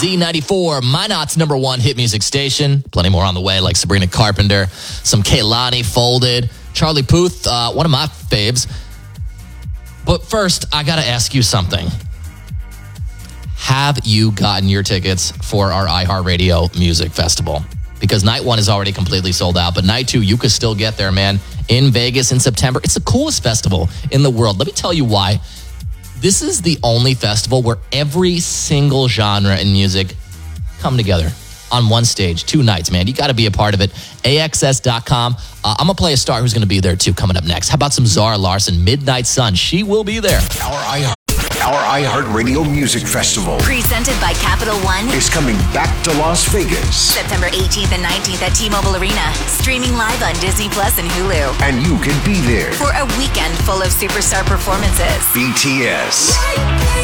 Z94, Minot's number one hit music station. Plenty more on the way, like Sabrina Carpenter, some Kehlani, Folded, Charlie Puth, one of my faves. But first, I got to ask you something. Have you gotten your tickets for our iHeartRadio Music Festival? Because night one is already completely sold out, but night two, you could still get there, man. In Vegas in September. It's the coolest festival in the world. Let me tell you why. This is the only festival where every single genre in music come together on one stage, 2 nights, man. You got to be a part of it. AXS.com. I'm going to play a star who's going to be there, too, coming up next. How about some Zara Larsson, Midnight Sun? She will be there. Our iHeartRadio Music Festival, presented by Capital One, is coming back to Las Vegas. September 18th and 19th at T-Mobile Arena. Streaming live on Disney Plus and Hulu. And you can be there for a weekend full of superstar performances. BTS,